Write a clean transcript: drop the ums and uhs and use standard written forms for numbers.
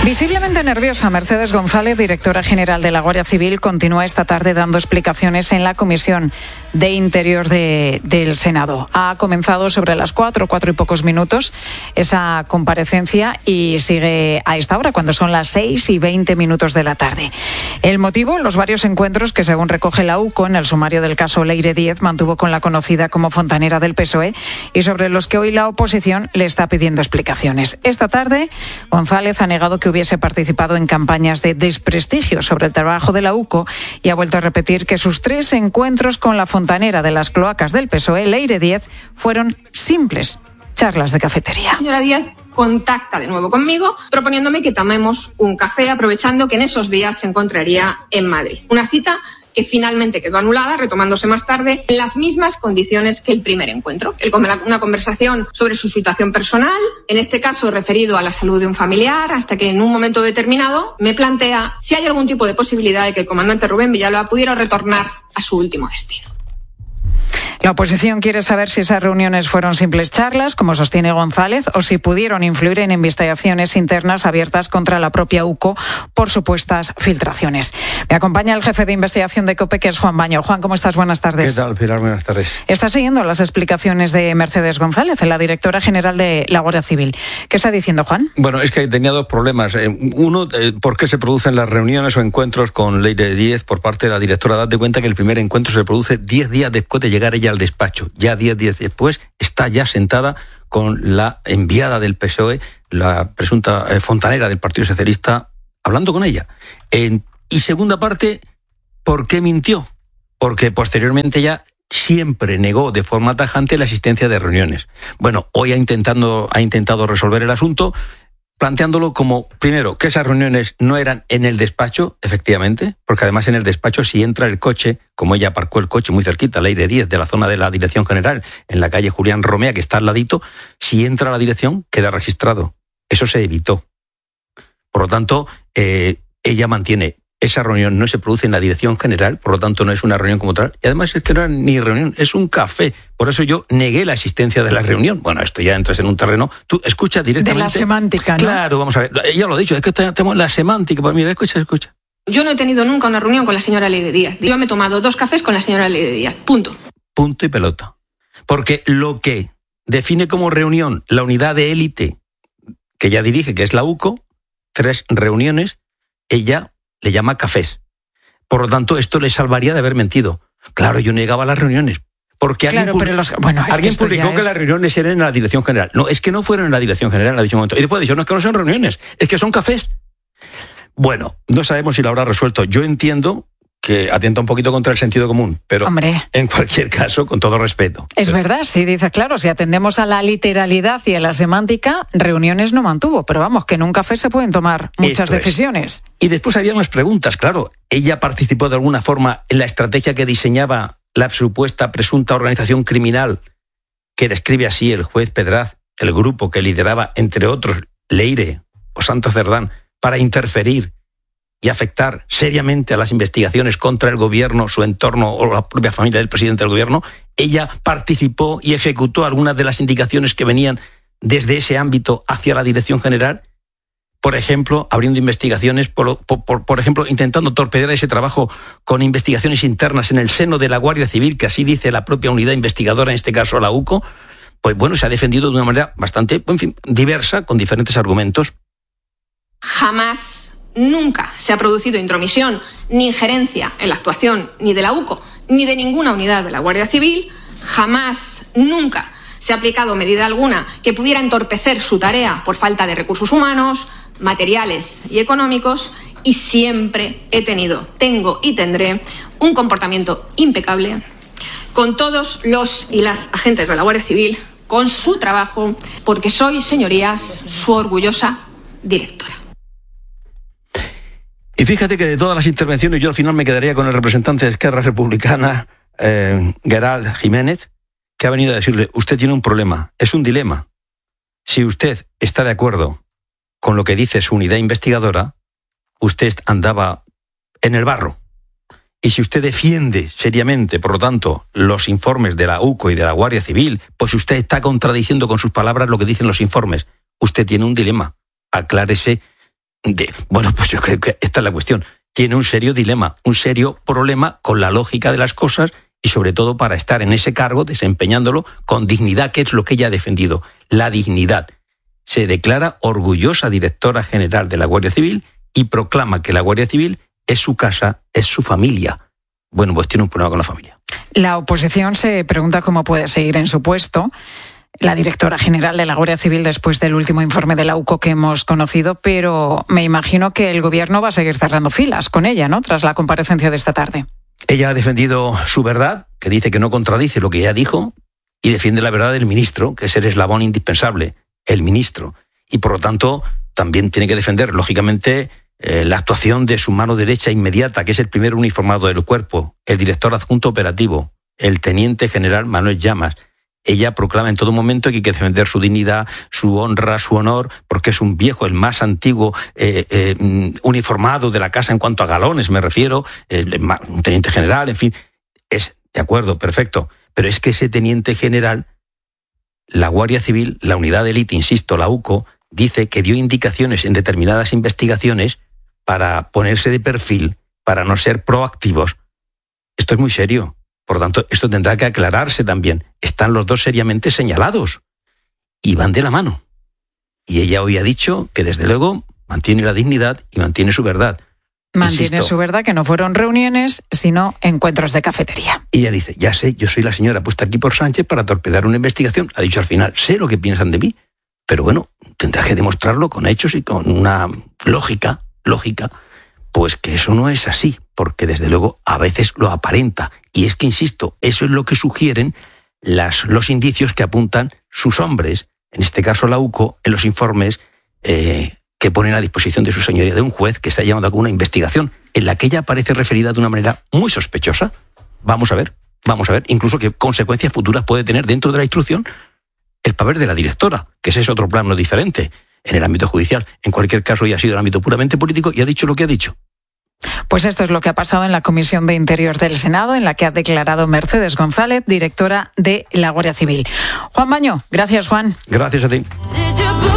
Visiblemente nerviosa, Mercedes González, directora general de la Guardia Civil, continúa esta tarde dando explicaciones en la Comisión de Interior del Senado. Ha comenzado sobre las 4 y pocos minutos esa comparecencia y sigue a esta hora, cuando son las 6:20 de la tarde. El motivo, los varios encuentros que, según recoge la UCO en el sumario del caso Leire Díez, mantuvo con la conocida como fontanera del PSOE y sobre los que hoy la oposición le está pidiendo explicaciones. Esta tarde, González ha negado que hubiese participado en campañas de desprestigio sobre el trabajo de la UCO y ha vuelto a repetir que sus 3 encuentros con la fontanera de las cloacas del PSOE, Leire Díez, fueron simples charlas de cafetería. La señora Díez contacta de nuevo conmigo proponiéndome que tomemos un café, aprovechando que en esos días se encontraría en Madrid. Una cita que finalmente quedó anulada, retomándose más tarde en las mismas condiciones que el primer encuentro. Una conversación sobre su situación personal, en este caso referido a la salud de un familiar, hasta que en un momento determinado me plantea si hay algún tipo de posibilidad de que el comandante Rubén Villalba pudiera retornar a su último destino. La oposición quiere saber si esas reuniones fueron simples charlas, como sostiene González, o si pudieron influir en investigaciones internas abiertas contra la propia UCO por supuestas filtraciones. Me acompaña el jefe de investigación de COPE, que es Juan Baño. Juan, ¿cómo estás? Buenas tardes. ¿Qué tal, Pilar? Buenas tardes. Está siguiendo las explicaciones de Mercedes González, la directora general de la Guardia Civil. ¿Qué está diciendo, Juan? Bueno, es que tenía 2 problemas. Uno, ¿por qué se producen las reuniones o encuentros con Leire Díez por parte de la directora? Date cuenta que el primer encuentro se produce 10 días después de llegar ella al despacho. Ya 10 días después está ya sentada con la enviada del PSOE, la presunta fontanera del Partido Socialista, hablando con ella. Y segunda parte, ¿por qué mintió? Porque posteriormente ella siempre negó de forma tajante la existencia de reuniones. Bueno, hoy ha intentado resolver el asunto, planteándolo como, primero, que esas reuniones no eran en el despacho, efectivamente, porque además en el despacho, si entra el coche, como ella aparcó el coche muy cerquita, Leire Díez, de la zona de la Dirección General, en la calle Julián Romea, que está al ladito, si entra a la dirección, queda registrado. Eso se evitó. Por lo tanto, ella mantiene, esa reunión no se produce en la Dirección General, por lo tanto no es una reunión como tal, y además es que no era ni reunión, es un café. Por eso yo negué la existencia de la reunión. Bueno, esto ya entras en un terreno, tú escuchas directamente. De la semántica, ¿no? Claro, vamos a ver, ella lo ha dicho, es que tenemos la semántica, pues mira, escucha. Yo no he tenido nunca una reunión con la señora Leire Díez. Yo me he tomado 2 cafés con la señora Leire Díez, punto. Punto y pelota. Porque lo que define como reunión la unidad de élite que ella dirige, que es la UCO, 3 reuniones, ella le llama cafés. Por lo tanto, esto le salvaría de haber mentido. Claro, yo negaba las reuniones. Porque alguien publicó que las reuniones eran en la Dirección General. No, es que no fueron en la Dirección General, ha dicho un momento. Y después ha dicho, no, es que no son reuniones, es que son cafés. Bueno, no sabemos si lo habrá resuelto. Yo entiendo que atenta un poquito contra el sentido común, pero en cualquier caso, con todo respeto. Es verdad, sí, dice, claro, si atendemos a la literalidad y a la semántica, reuniones no mantuvo, pero vamos, que en un café se pueden tomar muchas decisiones. Y después había más preguntas, claro. ¿Ella participó de alguna forma en la estrategia que diseñaba la supuesta presunta organización criminal que describe así el juez Pedraz, el grupo que lideraba, entre otros, Leire o Santos Cerdán, para interferir y afectar seriamente a las investigaciones contra el gobierno, su entorno o la propia familia del presidente del gobierno? Ella participó y ejecutó algunas de las indicaciones que venían desde ese ámbito hacia la Dirección General, por ejemplo, abriendo investigaciones, por ejemplo, intentando torpedear ese trabajo con investigaciones internas en el seno de la Guardia Civil, que así dice la propia unidad investigadora, en este caso la UCO. Pues bueno, se ha defendido de una manera bastante, diversa, con diferentes argumentos. Jamás, nunca se ha producido intromisión ni injerencia en la actuación ni de la UCO ni de ninguna unidad de la Guardia Civil. Jamás, nunca se ha aplicado medida alguna que pudiera entorpecer su tarea por falta de recursos humanos, materiales y económicos, y siempre tengo y tendré un comportamiento impecable con todos los y las agentes de la Guardia Civil, con su trabajo, porque soy, señorías, su orgullosa directora. Y fíjate que de todas las intervenciones yo al final me quedaría con el representante de Esquerra Republicana, Gerard Jiménez, que ha venido a decirle, usted tiene un problema, es un dilema. Si usted está de acuerdo con lo que dice su unidad investigadora, usted andaba en el barro. Y si usted defiende seriamente, por lo tanto, los informes de la UCO y de la Guardia Civil, pues usted está contradiciendo con sus palabras lo que dicen los informes. Usted tiene un dilema. Aclárese Bueno, pues yo creo que esta es la cuestión. Tiene un serio dilema, un serio problema con la lógica de las cosas y sobre todo para estar en ese cargo, desempeñándolo con dignidad, que es lo que ella ha defendido, la dignidad. Se declara orgullosa directora general de la Guardia Civil y proclama que la Guardia Civil es su casa, es su familia. Bueno, pues tiene un problema con la familia. La oposición se pregunta cómo puede seguir en su puesto la directora general de la Guardia Civil después del último informe de la UCO que hemos conocido, pero me imagino que el Gobierno va a seguir cerrando filas con ella, ¿no?, tras la comparecencia de esta tarde. Ella ha defendido su verdad, que dice que no contradice lo que ella dijo, y defiende la verdad del ministro, que es el eslabón indispensable, el ministro. Y por lo tanto, también tiene que defender, lógicamente, la actuación de su mano derecha inmediata, que es el primer uniformado del cuerpo, el director adjunto operativo, el teniente general Manuel Llamas. Ella proclama en todo momento que hay que defender su dignidad, su honra, su honor, porque es un viejo, el más antiguo uniformado de la casa en cuanto a galones, me refiero, un teniente general, en fin. Es de acuerdo, perfecto. Pero es que ese teniente general, la Guardia Civil, la unidad de élite, insisto, la UCO, dice que dio indicaciones en determinadas investigaciones para ponerse de perfil, para no ser proactivos. Esto es muy serio. Por lo tanto, esto tendrá que aclararse también. Están los dos seriamente señalados y van de la mano. Y ella hoy ha dicho que, desde luego, mantiene la dignidad y mantiene su verdad. Mantiene su verdad, que no fueron reuniones, sino encuentros de cafetería. Y ella dice, ya sé, yo soy la señora puesta aquí por Sánchez para torpedar una investigación. Ha dicho al final, sé lo que piensan de mí, pero bueno, tendrá que demostrarlo con hechos y con una lógica, pues que eso no es así, porque desde luego a veces lo aparenta. Y es que, insisto, eso es lo que sugieren los indicios que apuntan sus hombres, en este caso la UCO, en los informes que ponen a disposición de su señoría, de un juez que está llevando a cabo una investigación en la que ella aparece referida de una manera muy sospechosa. Vamos a ver, incluso qué consecuencias futuras puede tener dentro de la instrucción el papel de la directora, que ese es otro plano diferente en el ámbito judicial. En cualquier caso, ella ha sido el ámbito puramente político y ha dicho lo que ha dicho. Pues esto es lo que ha pasado en la Comisión de Interior del Senado, en la que ha declarado Mercedes González, directora de la Guardia Civil. Juan Baño, gracias, Juan. Gracias a ti.